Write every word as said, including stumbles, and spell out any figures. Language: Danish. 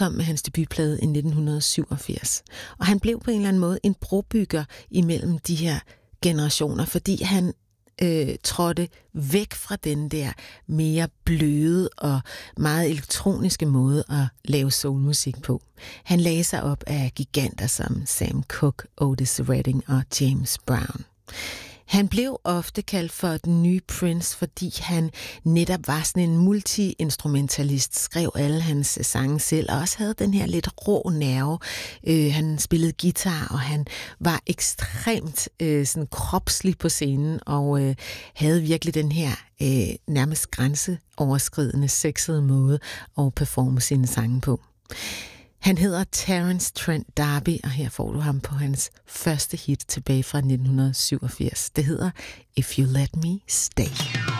udkom med hans debutplade i nitten syvogfirs. Og han blev på en eller anden måde en brobygger imellem de her generationer, fordi han øh, trådte væk fra den der mere bløde og meget elektroniske måde at lave soulmusik på. Han lagde sig op af giganter som Sam Cooke, Otis Redding og James Brown. Han blev ofte kaldt for den nye Prince, fordi han netop var sådan en multi-instrumentalist, skrev alle hans sange selv, og også havde den her lidt rå nerve. Øh, han spillede guitar, og han var ekstremt øh, sådan kropslig på scenen, og øh, havde virkelig den her øh, nærmest grænseoverskridende, sexede måde at performe sine sange på. Han hedder Terence Trent D'Arby, og her får du ham på hans første hit tilbage fra nitten syvogfirs. Det hedder If You Let Me Stay.